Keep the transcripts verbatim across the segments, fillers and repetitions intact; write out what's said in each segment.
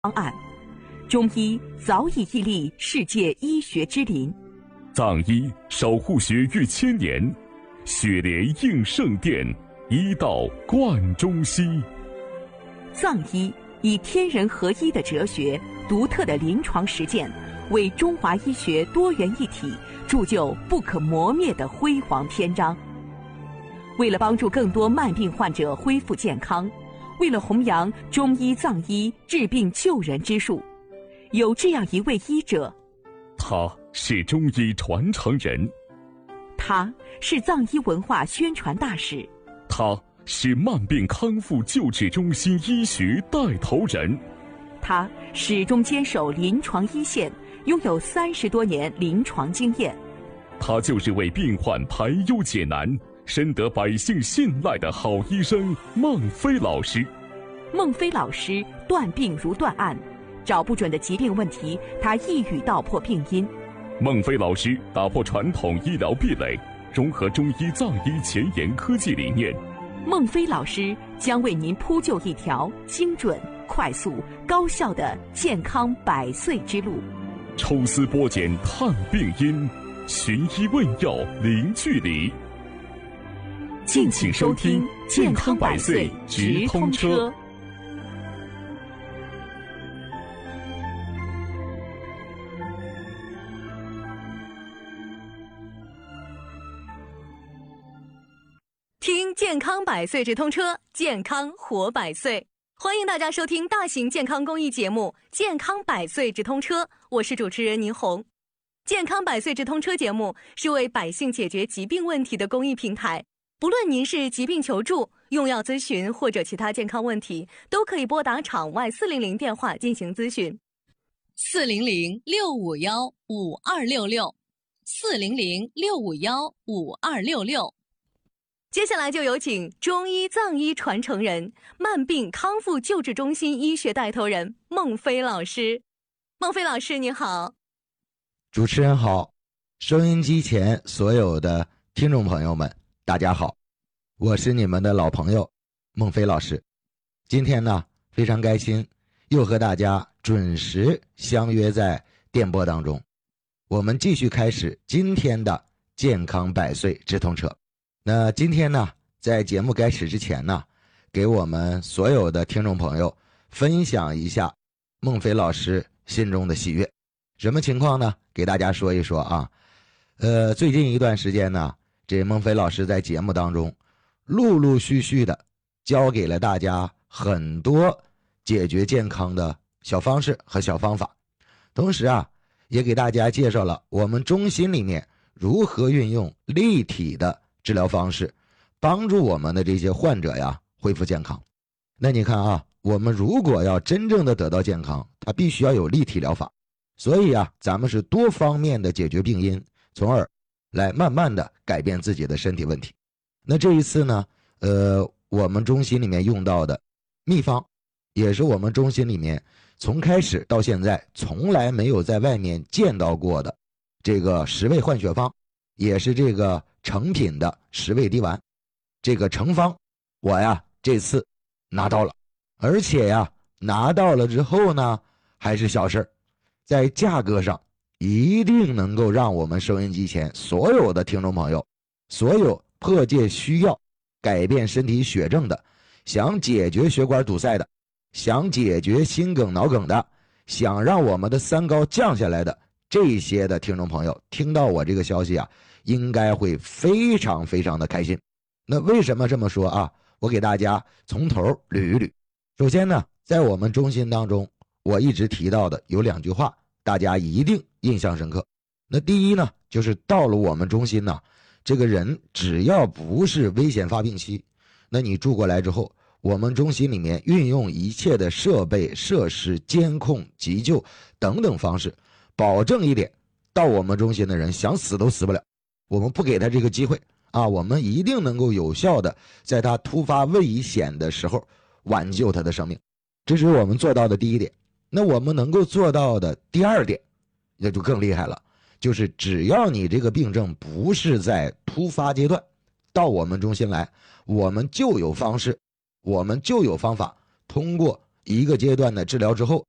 方案，中医早已屹立世界医学之林。 藏医守护学逾千年，血莲应圣殿，医道贯中西。 藏医以天人合一的哲学、独特的临床实践，为中华医学多元一体铸就不可磨灭的辉煌篇章。为了帮助更多慢病患者恢复健康，为了弘扬中医藏医治病救人之术，有这样一位医者， 他是中医传承人， 他是藏医文化宣传大使， 他是慢病康复救治中心医学带头人， 他始终坚守临床一线，拥有三十多年临床经验。 他就是为病患排忧解难，深得百姓信赖的好医生孟非老师。 孟非老师断病如断案，找不准的疾病问题，他一语道破病因。 孟非老师打破传统医疗壁垒，融合中医藏医前沿科技理念。 孟非老师将为您铺就一条精准、快速、高效的健康百岁之路。 抽丝剥茧探病因，寻医问药零距离。敬请收听《健康百岁直通车》。 听健康百岁直通车，健康活百岁。欢迎大家收听大型健康公益节目《健康百岁直通车》，我是主持人倪红。健康百岁直通车节目是为百姓解决疾病问题的公益平台，不论您是疾病求助、用药咨询或者其他健康问题，都可以拨打场外四零零电话进行咨询。四零零六五幺五二六六，四零零六五幺五二六六。接下来就有请中医藏医传承人、慢病康复救治中心医学带头人孟非老师。孟非老师你好。 主持人好，收音机前所有的听众朋友们大家好，我是你们的老朋友孟非老师。今天呢非常开心，又和大家准时相约在电波当中，我们继续开始今天的健康百岁直通车。那今天呢，在节目开始之前呢，给我们所有的听众朋友分享一下孟非老师心中的喜悦。什么情况呢？给大家说一说啊。呃，最近一段时间呢，这孟非老师在节目当中陆陆续续的教给了大家很多解决健康的小方式和小方法，同时啊，也给大家介绍了我们中心里面如何运用立体的治疗方式，帮助我们的这些患者呀恢复健康。那你看啊，我们如果要真正的得到健康，它必须要有立体疗法。所以啊，咱们是多方面的解决病因，从而来慢慢的改变自己的身体问题。那这一次呢，呃，我们中心里面用到的秘方，也是我们中心里面从开始到现在从来没有在外面见到过的这个十味换血方，也是这个成品的十味滴丸。这个成方我呀这次拿到了，而且呀拿到了之后呢还是小事，在价格上一定能够让我们收音机前所有的听众朋友，所有迫切需要改变身体血症的，想解决血管堵塞的，想解决心梗脑梗的，想让我们的三高降下来的，这些的听众朋友听到我这个消息啊，应该会非常非常的开心。那为什么这么说啊？我给大家从头捋一捋。首先呢，在我们中心当中，我一直提到的有两句话，大家一定印象深刻。那第一呢，就是到了我们中心呢，这个人只要不是危险发病期，那你住过来之后，我们中心里面运用一切的设备、设施、监控、急救等等方式，保证一点，到我们中心的人想死都死不了，我们不给他这个机会啊，我们一定能够有效的在他突发危险的时候挽救他的生命。这是我们做到的第一点。那我们能够做到的第二点那就更厉害了，就是只要你这个病症不是在突发阶段，到我们中心来，我们就有方式，我们就有方法，通过一个阶段的治疗之后，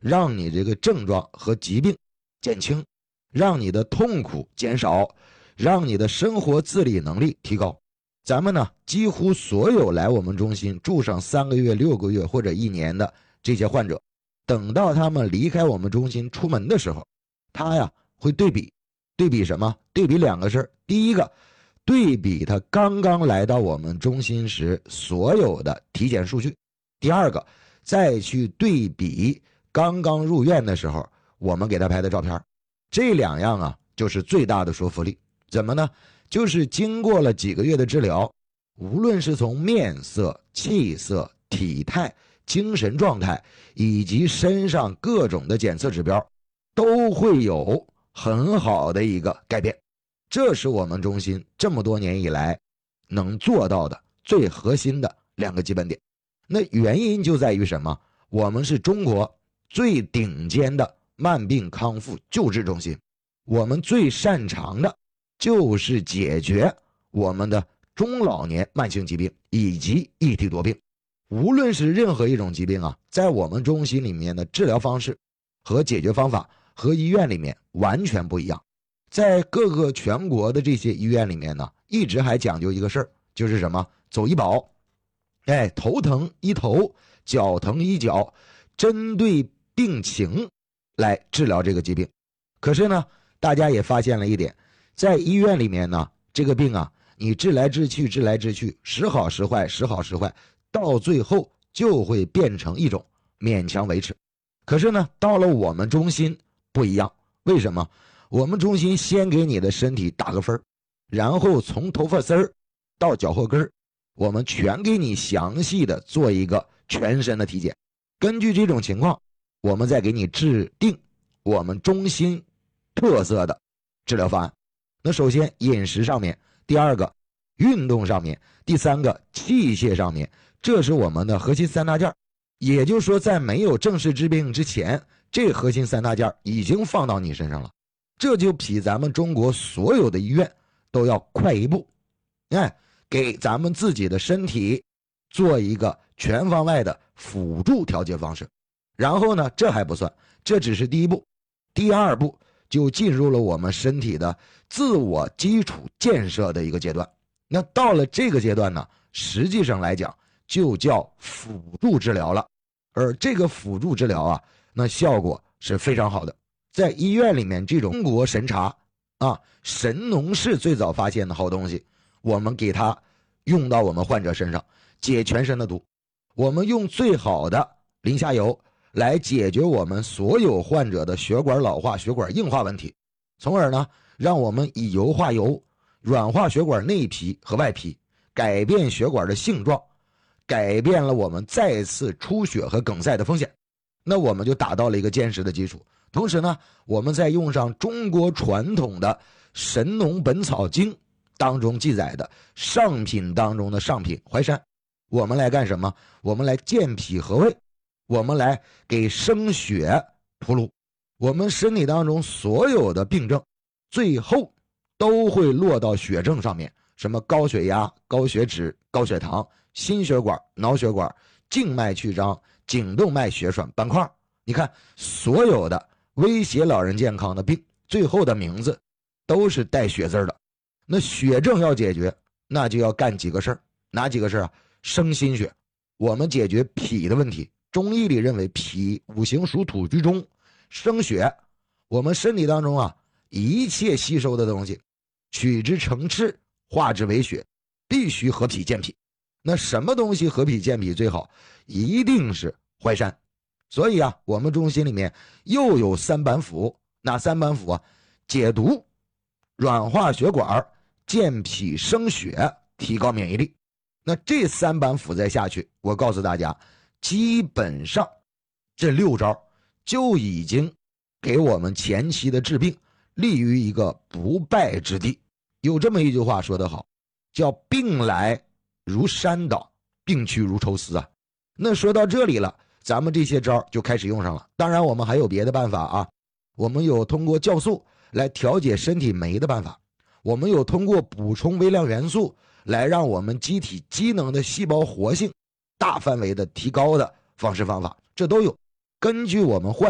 让你这个症状和疾病减轻，让你的痛苦减少，让你的生活自理能力提高。咱们呢，几乎所有来我们中心住上三个月、六个月或者一年的这些患者，等到他们离开我们中心出门的时候，他呀会对比，对比什么？对比两个事儿。第一个，对比他刚刚来到我们中心时所有的体检数据；第二个，再去对比刚刚入院的时候我们给他拍的照片。这两样啊，就是最大的说服力。怎么呢？就是经过了几个月的治疗，无论是从面色、气色、体态、精神状态以及身上各种的检测指标，都会有很好的一个改变。这是我们中心这么多年以来能做到的最核心的两个基本点。那原因就在于什么？我们是中国最顶尖的慢病康复救治中心，我们最擅长的就是解决我们的中老年慢性疾病以及一体多病。无论是任何一种疾病啊，在我们中心里面的治疗方式和解决方法和医院里面完全不一样。在各个全国的这些医院里面呢，一直还讲究一个事儿，就是什么？走医保。哎，头疼医头，脚疼医脚，针对病情来治疗这个疾病。可是呢，大家也发现了一点，在医院里面呢，这个病啊，你治来治去，治来治去，时好时坏，时好时坏，到最后就会变成一种勉强维持。可是呢，到了我们中心不一样。为什么？我们中心先给你的身体打个分，然后从头发丝儿到脚后跟，我们全给你详细的做一个全身的体检。根据这种情况，我们再给你制定我们中心特色的治疗方案。那首先饮食上面，第二个运动上面，第三个器械上面，这是我们的核心三大件。也就是说，在没有正式治病之前，这核心三大件已经放到你身上了。这就比咱们中国所有的医院都要快一步。哎，给咱们自己的身体做一个全方位的辅助调节方式。然后呢，这还不算，这只是第一步。第二步就进入了我们身体的自我基础建设的一个阶段。那到了这个阶段呢，实际上来讲就叫辅助治疗了。而这个辅助治疗啊，那效果是非常好的。在医院里面，这种中国神茶啊，神农氏最早发现的好东西，我们给它用到我们患者身上，解全身的毒。我们用最好的磷虾油来解决我们所有患者的血管老化、血管硬化问题，从而呢，让我们以油化油，软化血管内皮和外皮，改变血管的性状，改变了我们再次出血和梗塞的风险。那我们就打到了一个坚实的基础。同时呢，我们再用上中国传统的《神农本草经》当中记载的上品当中的上品淮山，我们来干什么？我们来健脾和胃，我们来给生血铺路。我们身体当中所有的病症最后都会落到血症上面，什么高血压、高血脂、高血糖、心血管、脑血管、静脉曲张、颈动脉血栓斑块。你看，所有的威胁老人健康的病，最后的名字都是带血字的。那血症要解决，那就要干几个事儿。哪几个事儿啊？生心血，我们解决脾的问题。中医里认为脾五行属土居中，生血，我们身体当中啊，一切吸收的东西，取之成赤，化之为血，必须和脾健脾。那什么东西和脾健脾最好？一定是淮山。所以啊，我们中心里面又有三板斧。哪三板斧啊？解毒、软化血管、健脾生血，提高免疫力。那这三板斧再下去，我告诉大家，基本上这六招就已经给我们前期的治病立于一个不败之地。有这么一句话说得好，叫病来如山倒，病去如抽丝啊。那说到这里了，咱们这些招就开始用上了。当然我们还有别的办法啊，我们有通过酵素来调节身体酶的办法，我们有通过补充微量元素来让我们机体机能的细胞活性大范围的提高的方式方法，这都有。根据我们患